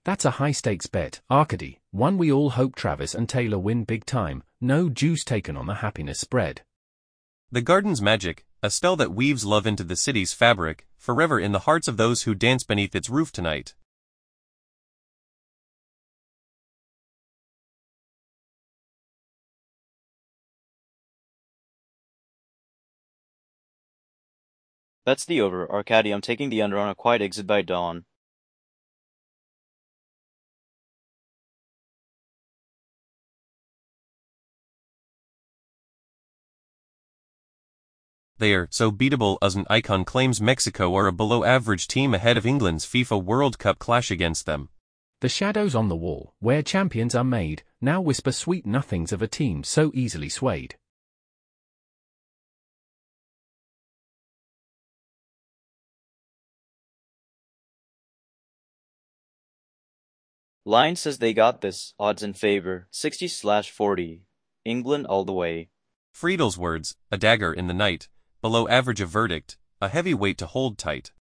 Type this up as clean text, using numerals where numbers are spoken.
That's a high-stakes bet, Arcady, one we all hope Travis and Taylor win big time, no juice taken on the happiness spread. The garden's magic, a spell that weaves love into the city's fabric, forever in the hearts of those who dance beneath its roof tonight. That's the over. Arcady, I'm taking the under on a quiet exit by dawn. They are so beatable as an icon claims Mexico are a below-average team ahead of England's FIFA World Cup clash against them. The shadows on the wall, where champions are made, now whisper sweet nothings of a team so easily swayed. Line says they got this. Odds in favor. 60/40. England all the way. Friedel's words, a dagger in the night, below average a verdict, a heavy weight to hold tight.